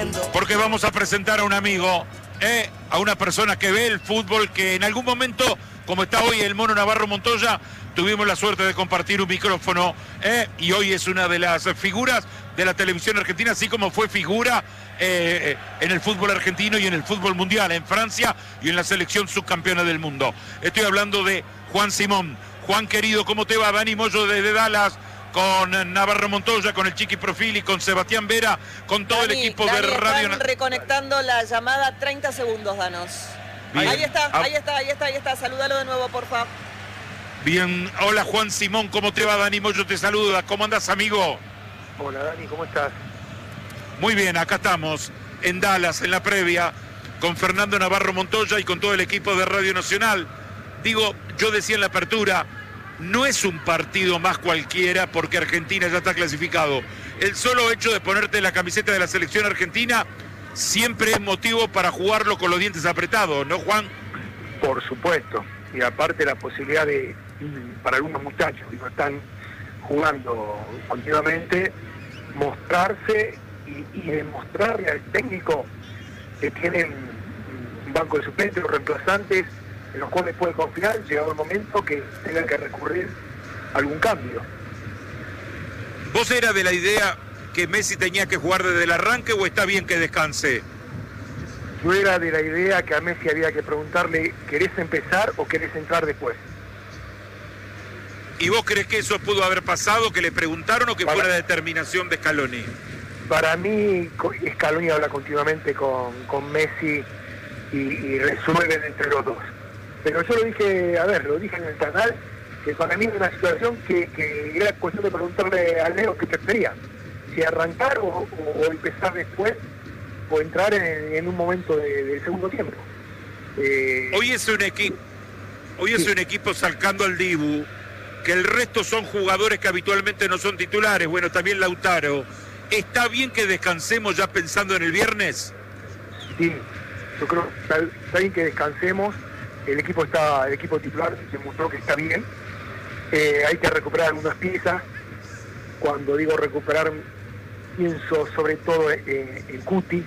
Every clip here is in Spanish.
Porque vamos a presentar a un amigo, a una persona que ve el fútbol, que en algún momento, como está hoy el Mono Navarro Montoya, tuvimos la suerte de compartir un micrófono, y hoy es una de las figuras de la televisión argentina, así como fue figura en el fútbol argentino y en el fútbol mundial, en Francia y en la selección subcampeona del mundo. Estoy hablando de Juan Simón. Juan, querido, ¿cómo te va? Dani Moyo desde Dallas, con Navarro Montoya, con el Chiqui Profili, con Sebastián Vera, con todo Dani, el equipo de Radio... Están reconectando la llamada, 30 segundos, danos. Bien. Ahí está. Salúdalo de nuevo, porfa. Bien, hola Juan Simón, ¿cómo te va? Dani Moyo te saluda, ¿cómo andas, amigo? Hola Dani, ¿cómo estás? Muy bien, acá estamos, en Dallas, en la previa, con Fernando Navarro Montoya y con todo el equipo de Radio Nacional. Digo, yo decía en la apertura, no es un partido más cualquiera porque Argentina ya está clasificado. El solo hecho de ponerte la camiseta de la selección argentina siempre es motivo para jugarlo con los dientes apretados, ¿no, Juan? Por supuesto, y aparte la posibilidad de, para algunos muchachos que no están jugando continuamente, mostrarse y demostrarle al técnico que tienen un banco de suplentes o reemplazantes en los cuales puede confiar, llegado el momento que tengan que recurrir a algún cambio. ¿Vos eras de la idea que Messi tenía que jugar desde el arranque o está bien que descanse? Yo era de la idea que a Messi había que preguntarle, ¿querés empezar o querés entrar después? ¿Y vos crees que eso pudo haber pasado, que le preguntaron o que fuera determinación de Scaloni? Para mí, Scaloni habla continuamente con Messi y resuelven entre los dos. Pero yo lo dije en el canal, que para mí era una situación que era cuestión de preguntarle a Leo qué prefería, si arrancar o empezar después, o entrar en un momento del segundo tiempo. Hoy es un equipo sacando al Dibu, que el resto son jugadores que habitualmente no son titulares, bueno, también Lautaro. ¿Está bien que descansemos ya pensando en el viernes? Sí, yo creo que está bien que descansemos. El equipo titular demostró que está bien. Hay que recuperar algunas piezas. Cuando digo recuperar, pienso sobre todo en Cuti.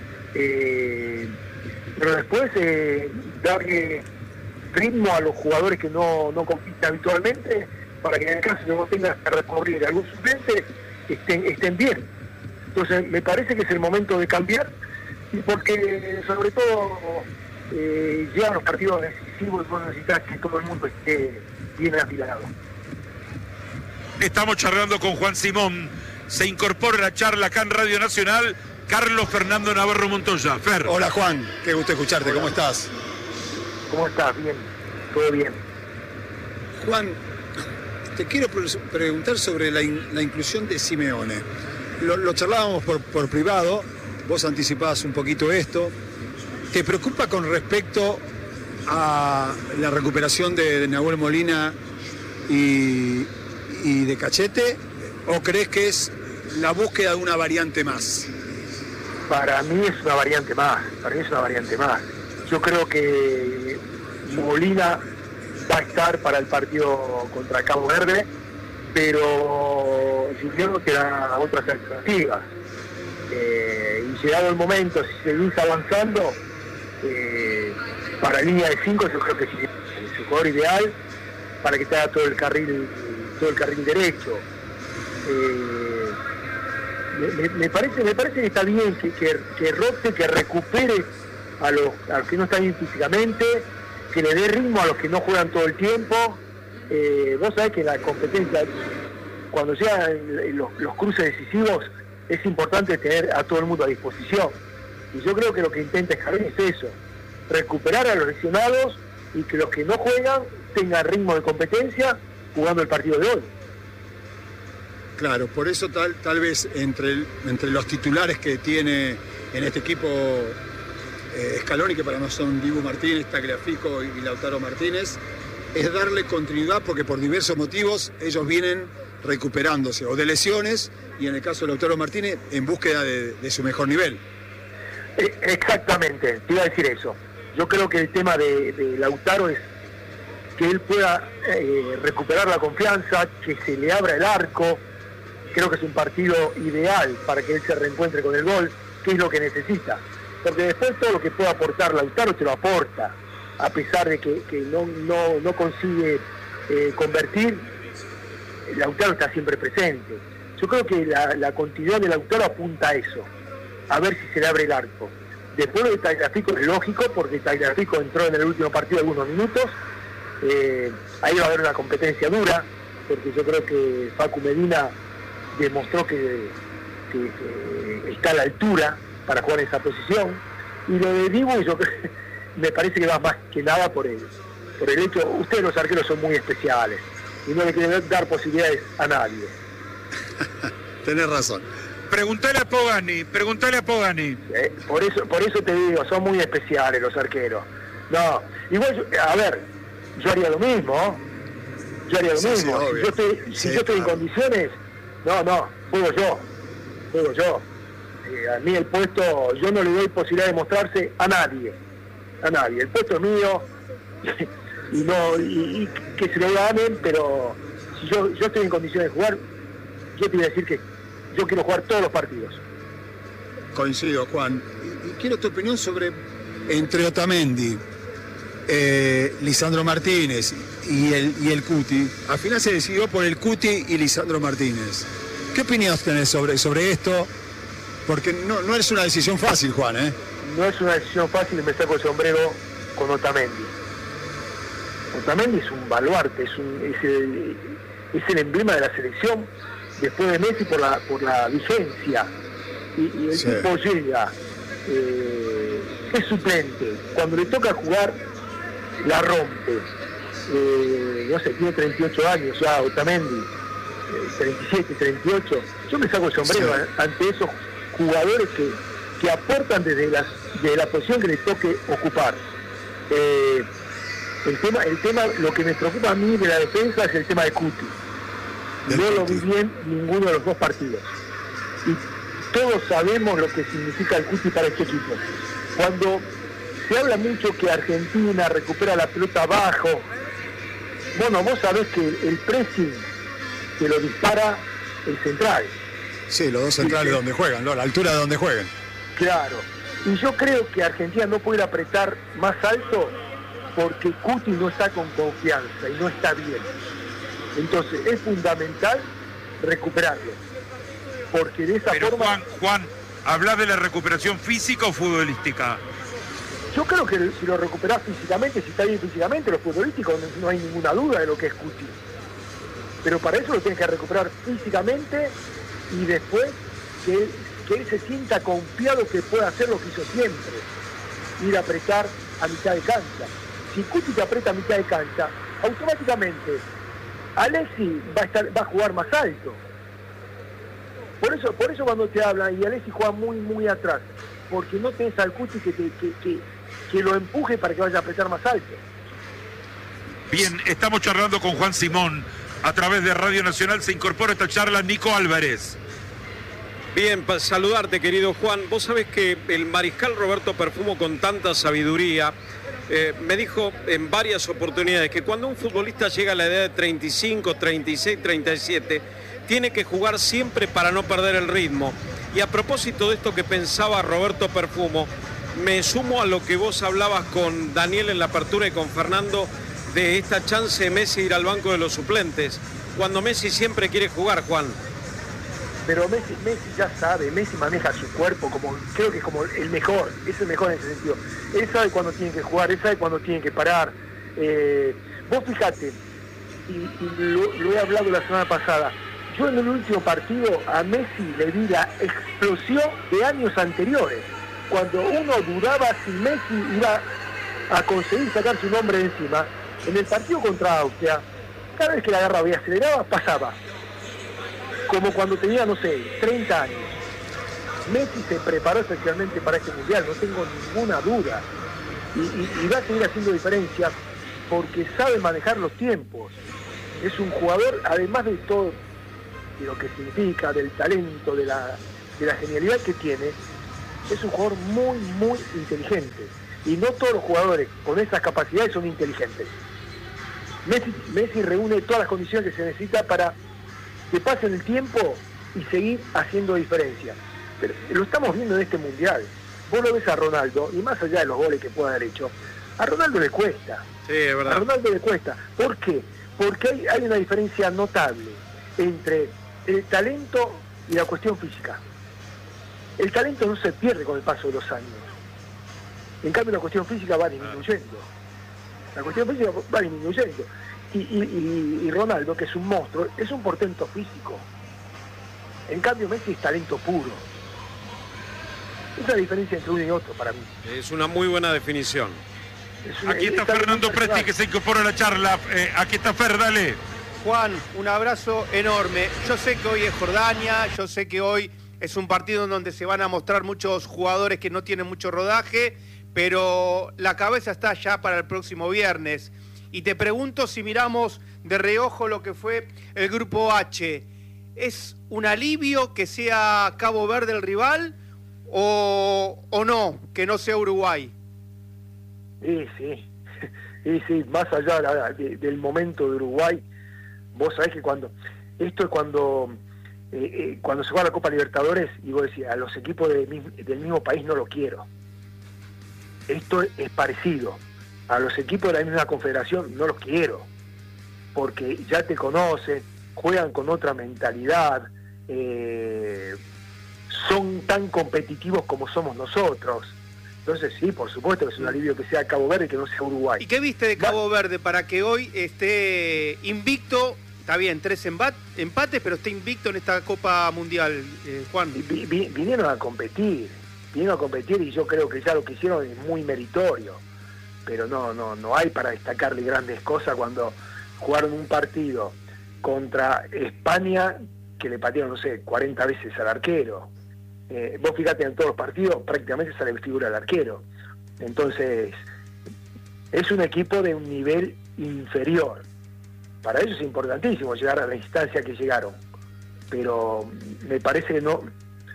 Pero después darle ritmo a los jugadores que no compiten habitualmente, para que en el caso de no tengas que recurrir a algún suplente, estén bien. Entonces me parece que es el momento de cambiar, y porque sobre todo llegan los partidos decisivos y vos necesitas que todo el mundo esté bien afilado. Estamos charlando con Juan Simón. Se incorpora a la charla acá en Radio Nacional Carlos Fernando Navarro Montoya. Fer. Hola Juan, qué gusto escucharte. Hola. ¿Cómo estás? ¿Cómo estás? Bien, todo bien. Juan, te quiero preguntar sobre la inclusión de Simeone. Lo charlábamos por privado, vos anticipabas un poquito esto. ¿Te preocupa con respecto a la recuperación de Nahuel Molina y de Cachete? ¿O crees que es la búsqueda de una variante más? Para mí es una variante más. Yo creo que Molina va a estar para el partido contra Cabo Verde, pero Juliano te da otras alternativas. Y llegado el momento, si seguís avanzando, para línea de 5 yo creo que sí, es el jugador ideal para que te haga todo el carril derecho. Me parece que está bien que rote, que recupere a los que no están bien físicamente, que le dé ritmo a los que no juegan todo el tiempo. Vos sabés que la competencia, cuando llegan los cruces decisivos, es importante tener a todo el mundo a disposición. Y yo creo que lo que intenta Scaloni es eso, recuperar a los lesionados y que los que no juegan tengan ritmo de competencia jugando el partido de hoy. Claro, por eso tal vez entre los titulares que tiene en este equipo Scaloni, que para nosotros son Dibu Martínez, Tagliafico y Lautaro Martínez, es darle continuidad porque por diversos motivos ellos vienen recuperándose o de lesiones y en el caso de Lautaro Martínez en búsqueda de su mejor nivel. Exactamente, te iba a decir eso. Yo creo que el tema de Lautaro es que él pueda recuperar la confianza, que se le abra el arco. Creo que es un partido ideal para que él se reencuentre con el gol. qué es lo que necesita. Porque después todo lo que pueda aportar Lautaro te lo aporta, a pesar de que no consigue convertir, Lautaro está siempre presente. Yo creo que la continuidad de Lautaro apunta a eso, a ver si se le abre el arco. Después de Tagliafico es lógico, porque Tagliafico entró en el último partido algunos minutos, ahí va a haber una competencia dura, porque yo creo que Facu Medina demostró que está a la altura para jugar en esa posición, y lo de Dibu yo me parece que va más que nada por el hecho, ustedes los arqueros son muy especiales y no le quieren dar posibilidades a nadie. Tenés razón. Preguntale a Pogani. Por eso te digo, son muy especiales los arqueros. No, igual, a ver, yo haría lo mismo. Sí, si yo estoy en condiciones, juego yo. A mí el puesto, yo no le doy posibilidad de mostrarse a nadie. El puesto es mío y que se lo ganen, pero si yo estoy en condiciones de jugar, yo te voy a decir que yo quiero jugar todos los partidos. Coincido, Juan. Y quiero tu opinión sobre, entre Otamendi, Lisandro Martínez y el Cuti. Al final se decidió por el Cuti y Lisandro Martínez. ¿Qué opinión tenés sobre esto? Porque no es una decisión fácil, Juan, ¿eh? No es una decisión fácil y me saco el sombrero con Otamendi. Otamendi es un baluarte, es el emblema de la selección después de Messi por la vigencia. Y el tipo llega, es suplente. Cuando le toca jugar, la rompe. No sé, tiene 38 años ya, Otamendi, 37, 38. Yo me saco el sombrero ante esos jugadores que aportan desde la posición que les toque ocupar. El tema, lo que me preocupa a mí de la defensa es el tema de Cuti. No lo vi bien ninguno de los dos partidos. Y todos sabemos lo que significa el Cuti para este equipo. Cuando se habla mucho que Argentina recupera la pelota abajo, bueno, vos sabés que el pressing que lo dispara el central. Sí, los dos centrales donde juegan, ¿no? A la altura de donde juegan. Claro. Y yo creo que Argentina no puede apretar más alto porque Cuti no está con confianza y no está bien. Entonces es fundamental recuperarlo. Porque de esa forma... Juan, ¿hablas de la recuperación física o futbolística? Yo creo que si lo recuperás físicamente, si está bien físicamente, lo futbolístico no hay ninguna duda de lo que es Cuti. Pero para eso lo tienes que recuperar físicamente y después que él se sienta confiado que pueda hacer lo que hizo siempre, ir a apretar a mitad de cancha. Si Cuti te aprieta a mitad de cancha, automáticamente Alexis va a jugar más alto. Por eso cuando te hablan, y Alexis juega muy muy atrás, porque no tenés al Cuti que lo empuje para que vaya a apretar más alto. Bien, estamos charlando con Juan Simón. A través de Radio Nacional se incorpora esta charla Nico Álvarez. Bien, para saludarte, querido Juan. Vos sabés que el mariscal Roberto Perfumo, con tanta sabiduría, me dijo en varias oportunidades que cuando un futbolista llega a la edad de 35, 36, 37, tiene que jugar siempre para no perder el ritmo. Y a propósito de esto que pensaba Roberto Perfumo, me sumo a lo que vos hablabas con Daniel en la apertura y con Fernando de esta chance de Messi ir al banco de los suplentes, cuando Messi siempre quiere jugar, Juan. Pero Messi ya sabe, Messi maneja su cuerpo, creo que es como el mejor, es el mejor en ese sentido. Él sabe cuándo tiene que jugar, él sabe cuándo tiene que parar. Vos fijate, y lo he hablado la semana pasada, yo en el último partido a Messi le vi la explosión de años anteriores, cuando uno dudaba si Messi iba a conseguir sacar su nombre de encima. En el partido contra Austria, cada vez que la agarraba y aceleraba, pasaba. Como cuando tenía, no sé, 30 años. Messi se preparó especialmente para este mundial, no tengo ninguna duda. Y va a seguir haciendo diferencia porque sabe manejar los tiempos. Es un jugador, además de todo, de lo que significa, del talento, de la genialidad que tiene, es un jugador muy, muy inteligente. Y no todos los jugadores con esas capacidades son inteligentes. Messi reúne todas las condiciones que se necesita para que pasen el tiempo y seguir haciendo diferencia. Pero lo estamos viendo en este Mundial. Vos lo ves a Ronaldo, y más allá de los goles que pueda haber hecho, a Ronaldo le cuesta. Sí, es verdad. A Ronaldo le cuesta. ¿Por qué? Porque hay una diferencia notable entre el talento y la cuestión física. El talento no se pierde con el paso de los años. En cambio, la cuestión física va disminuyendo. La cuestión física va disminuyendo. Y Ronaldo, que es un monstruo, es un portento físico. En cambio, Messi es talento puro. Esa es la diferencia entre uno y otro para mí. Es una muy buena definición. Aquí está Fernando Presti, que se incorpora a la charla. Aquí está Fer, dale. Juan, un abrazo enorme. Yo sé que hoy es Jordania, yo sé que hoy es un partido en donde se van a mostrar muchos jugadores que no tienen mucho rodaje, pero la cabeza está ya para el próximo viernes. Y te pregunto si miramos de reojo lo que fue el Grupo H. ¿Es un alivio que sea Cabo Verde el rival o no, que no sea Uruguay? Sí, más allá del momento de Uruguay, vos sabés que cuando se va a la Copa Libertadores, y vos decís, a los equipos del mismo país no lo quiero. Esto es parecido. A los equipos de la misma confederación no los quiero, porque ya te conocen, juegan con otra mentalidad, son tan competitivos como somos nosotros. Entonces sí, por supuesto que es un alivio que sea Cabo Verde y que no sea Uruguay. ¿Y qué viste de Cabo Verde para que hoy esté invicto? Está bien, 3 empates, pero esté invicto en esta Copa Mundial, Juan. Vinieron a competir y yo creo que ya lo que hicieron es muy meritorio. Pero no hay para destacarle grandes cosas cuando jugaron un partido contra España que le patearon, no sé, 40 veces al arquero. Vos fíjate, en todos los partidos prácticamente sale figura el arquero. Entonces, es un equipo de un nivel inferior. Para ellos es importantísimo llegar a la instancia que llegaron. Pero me parece que nunca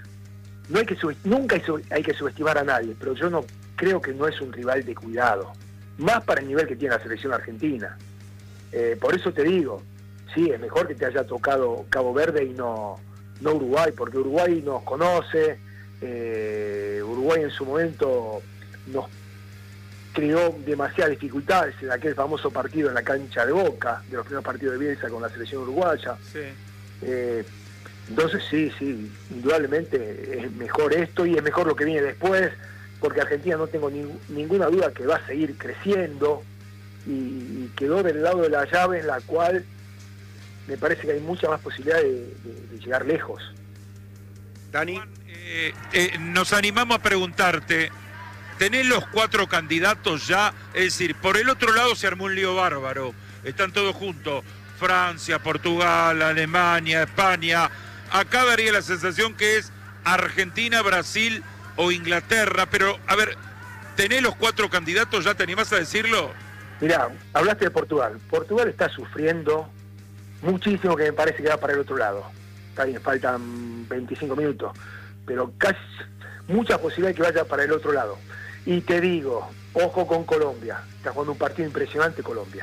hay que subestimar a nadie, pero yo no creo que no es un rival de cuidado, más para el nivel que tiene la selección argentina. Por eso te digo, sí, es mejor que te haya tocado Cabo Verde y no Uruguay, porque Uruguay nos conoce, Uruguay en su momento nos creó demasiadas dificultades en aquel famoso partido en la cancha de Boca, de los primeros partidos de Bielsa con la selección uruguaya. Sí. Entonces sí, indudablemente es mejor esto y es mejor lo que viene después, porque Argentina no tengo ninguna duda que va a seguir creciendo y quedó del lado de la llave en la cual me parece que hay mucha más posibilidad de llegar lejos. Dani. Juan, nos animamos a preguntarte, ¿tenés los 4 candidatos ya? Es decir, por el otro lado se armó un lío bárbaro, están todos juntos, Francia, Portugal, Alemania, España. Acá daría la sensación que es Argentina, Brasil o Inglaterra, pero a ver, ¿tenés los 4 candidatos? ¿Ya te animás a decirlo? Mirá, hablaste de Portugal. Portugal está sufriendo muchísimo, que me parece que va para el otro lado. Está bien, faltan 25 minutos, pero casi muchas posibilidades que vaya para el otro lado. Y te digo, ojo con Colombia, está jugando un partido impresionante Colombia.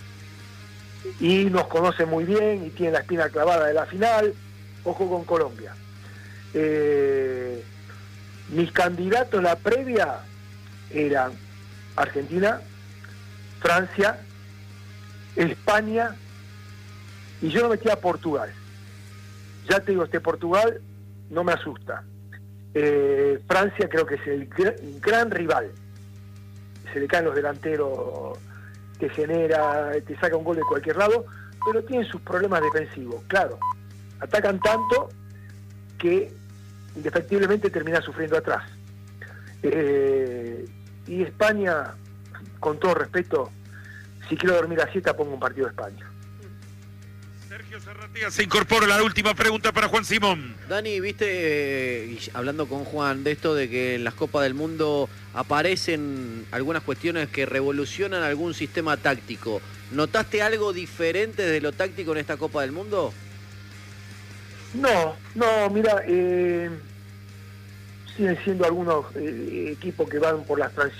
Y nos conoce muy bien y tiene la espina clavada de la final, ojo con Colombia. Mis candidatos en la previa eran Argentina, Francia, España, y yo no metía a Portugal. Ya te digo, Portugal no me asusta. Francia creo que es el gran rival. Se le caen los delanteros, te genera, te saca un gol de cualquier lado, pero tienen sus problemas defensivos. Claro, atacan tanto que indefectiblemente termina sufriendo atrás. Y España, con todo respeto, si quiero dormir la siesta pongo un partido de España. Sergio Serratea se incorpora la última pregunta para Juan Simón. Dani, viste, hablando con Juan, de esto de que en las Copas del Mundo aparecen algunas cuestiones que revolucionan algún sistema táctico. ¿Notaste algo diferente de lo táctico en esta Copa del Mundo? No, mira, siguen siendo algunos equipos que van por las transiciones